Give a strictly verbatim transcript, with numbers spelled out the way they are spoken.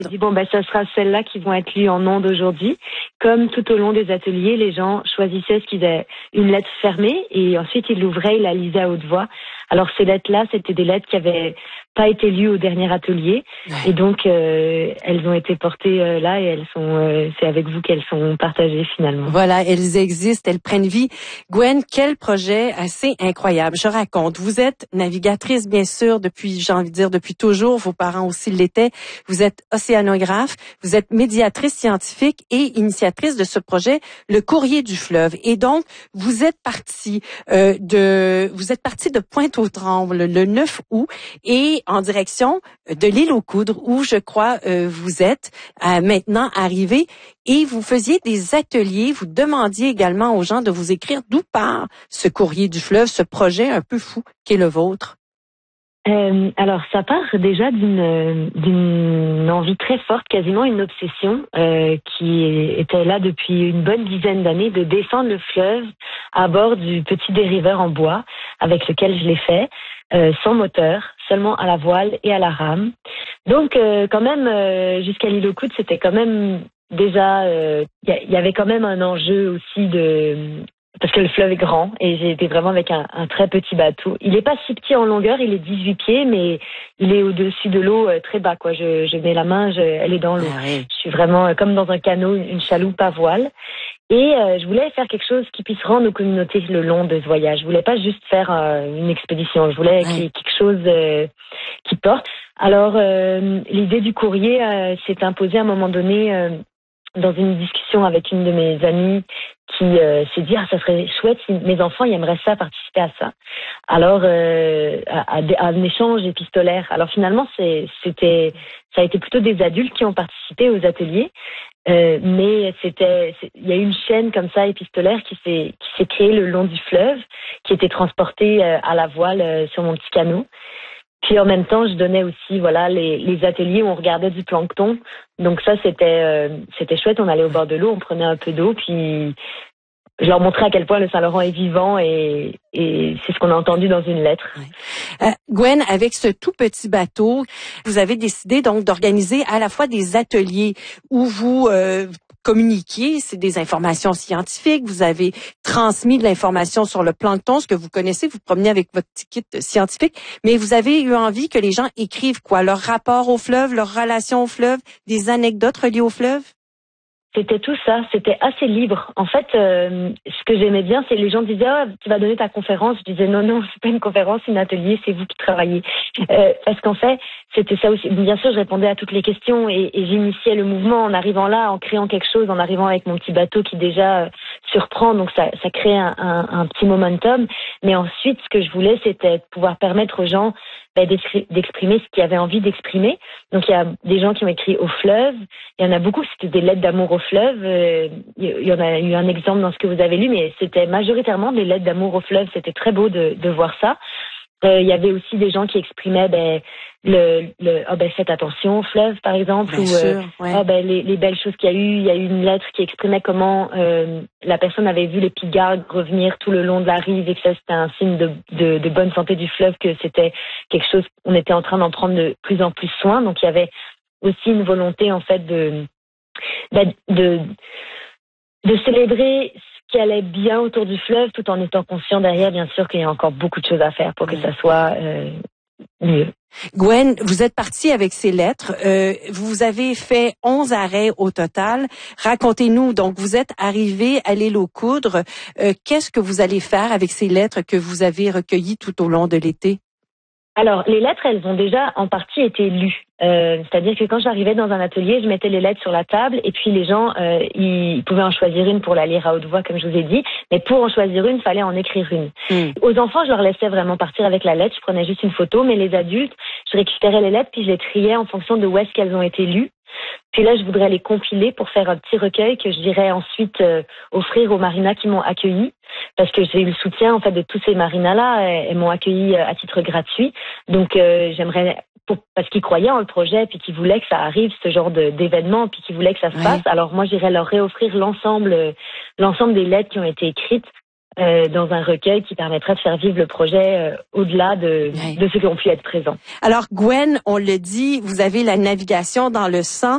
J'ai dit, bon, ben, ça sera celles-là qui vont être lues en ondes aujourd'hui. Comme tout au long des ateliers, les gens choisissaient ce qu'ils avaient une lettre fermée et ensuite ils l'ouvraient, ils la lisaient à haute voix. Alors, ces lettres-là, c'était des lettres qui avaient pas été lues au dernier atelier. Ouais. Et donc, euh, elles ont été portées euh, là et elles sont, euh, c'est avec vous qu'elles sont partagées finalement. Voilà, elles existent, elles prennent vie. Gwen, quel projet assez incroyable. Je raconte, vous êtes navigatrice, bien sûr, depuis, j'ai envie de dire, depuis toujours. Vos parents aussi l'étaient. Vous êtes océanographe, vous êtes médiatrice scientifique et initiatrice de ce projet, le Courrier du fleuve. Et donc, vous êtes partie euh, de, vous êtes partie de Pointe-aux-Trembles le neuf août et en direction de l'île aux Coudres, où je crois euh, vous êtes euh, maintenant arrivé, et vous faisiez des ateliers, vous demandiez également aux gens de vous écrire d'où part ce Courrier du fleuve, ce projet un peu fou qu'est le vôtre. Euh, alors, ça part déjà d'une d'une envie très forte, quasiment une obsession, euh, qui était là depuis une bonne dizaine d'années, de descendre le fleuve à bord du petit dériveur en bois avec lequel je l'ai fait, euh, sans moteur, seulement à la voile et à la rame. Donc, euh, quand même, euh, jusqu'à l'île aux Coudres, c'était quand même déjà, il euh, y, y avait quand même un enjeu aussi de... Parce que le fleuve est grand et j'ai été vraiment avec un, un très petit bateau. Il est pas si petit en longueur, il est dix-huit pieds, mais il est au-dessus de l'eau euh, très bas, quoi. Je, je mets la main, je, elle est dans l'eau. Ah oui. Je suis vraiment euh, comme dans un canot, une chaloupe à voile. Et euh, je voulais faire quelque chose qui puisse rendre aux communautés le long de ce voyage. Je voulais pas juste faire euh, une expédition. Je voulais qu'il y ait quelque chose euh, qui porte. Alors, euh, l'idée du courrier euh, s'est imposée à un moment donné euh, dans une discussion avec une de mes amies qui euh, s'est dit ah ça serait chouette si mes enfants ils aimeraient ça participer à ça. Alors euh, à, à, à un échange épistolaire. Alors finalement c'est c'était ça a été plutôt des adultes qui ont participé aux ateliers, euh, mais c'était il y a eu une chaîne comme ça épistolaire qui s'est qui s'est créée le long du fleuve, qui était transportée euh, à la voile euh, sur mon petit canot. Puis en même temps, je donnais aussi voilà les, les ateliers où on regardait du plancton. Donc ça c'était euh, c'était chouette. On allait au bord de l'eau, on prenait un peu d'eau, puis je leur montrais à quel point le Saint-Laurent est vivant et, et c'est ce qu'on a entendu dans une lettre. Oui. Euh, Gwen, avec ce tout petit bateau, vous avez décidé donc d'organiser à la fois des ateliers où vous euh, communiquiez, c'est des informations scientifiques, vous avez transmis de l'information sur le plancton, ce que vous connaissez, vous promenez avec votre petit kit scientifique, mais vous avez eu envie que les gens écrivent quoi? Leur rapport au fleuve, leur relation au fleuve, des anecdotes reliées au fleuve? C'était tout ça, c'était assez libre. En fait, euh, ce que j'aimais bien, c'est les gens disaient ah, tu vas donner ta conférence. Je disais non non, c'est pas une conférence, c'est un atelier, c'est vous qui travaillez. Euh, parce qu'en fait, c'était ça aussi. Bien sûr, je répondais à toutes les questions et, et j'initiais le mouvement en arrivant là, en créant quelque chose, en arrivant avec mon petit bateau qui déjà euh, surprend, donc ça ça crée un, un, un petit momentum. Mais ensuite, ce que je voulais, c'était de pouvoir permettre aux gens ben, d'exprimer ce qu'ils avaient envie d'exprimer. Donc il y a des gens qui ont écrit au fleuve, il y en a beaucoup, c'était des lettres d'amour au fleuve, euh, il y en a eu un exemple dans ce que vous avez lu, mais c'était majoritairement des lettres d'amour au fleuve, c'était très beau de, de voir ça. Euh, il y avait aussi des gens qui exprimaient ben, le, le oh, ben, faites attention au fleuve par exemple, Bien ou sûr, euh, ouais. oh, ben, les, les belles choses qu'il y a eu. Il y a eu une lettre qui exprimait comment euh, la personne avait vu les pigargues revenir tout le long de la rive et que ça c'était un signe de, de, de bonne santé du fleuve, que c'était quelque chose qu'on était en train d'en prendre de plus en plus soin. Donc il y avait aussi une volonté en fait de ben, de de célébrer qui allait bien autour du fleuve, tout en étant conscient derrière, bien sûr, qu'il y a encore beaucoup de choses à faire pour que ça soit euh, mieux. Gwen, vous êtes partie avec ces lettres. Euh, vous avez fait onze arrêts au total. Racontez-nous, donc vous êtes arrivé à l'île aux Coudres. Euh, qu'est-ce que vous allez faire avec ces lettres que vous avez recueillies tout au long de l'été? Alors, les lettres, elles ont déjà en partie été lues. Euh, c'est-à-dire que quand j'arrivais dans un atelier, je mettais les lettres sur la table et puis les gens, euh, ils pouvaient en choisir une pour la lire à haute voix, comme je vous ai dit. Mais pour en choisir une, il fallait en écrire une. Mm. Aux enfants, je leur laissais vraiment partir avec la lettre. Je prenais juste une photo. Mais les adultes, je récupérais les lettres puis je les triais en fonction de où est-ce qu'elles ont été lues. Puis là, je voudrais les compiler pour faire un petit recueil que je dirais ensuite euh, offrir aux marinas qui m'ont accueilli, parce que j'ai eu le soutien en fait de tous ces marinas-là. Elles m'ont accueilli à titre gratuit. Donc euh, j'aimerais, pour, parce qu'ils croyaient en le projet, puis qu'ils voulaient que ça arrive, ce genre de, d'événement, puis qu'ils voulaient que ça se passe. Oui. Alors moi, j'irais leur réoffrir l'ensemble, euh, l'ensemble des lettres qui ont été écrites Euh, dans un recueil qui permettrait de faire vivre le projet euh, au-delà de, oui. de ceux qui ont pu être présents. Alors Gwen, on le dit, vous avez la navigation dans le sang.